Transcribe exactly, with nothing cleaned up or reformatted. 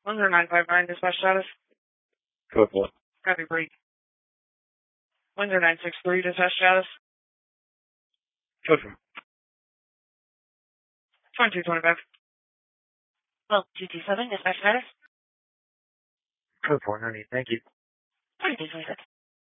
one zero nine five nine, dispatch status. Code four. Copy, break. one zero nine six three, dispatch status. Code four. twenty-two twenty-five. twelve two two seven, dispatch status. Code four, no need, thank you. twenty-two twenty-six.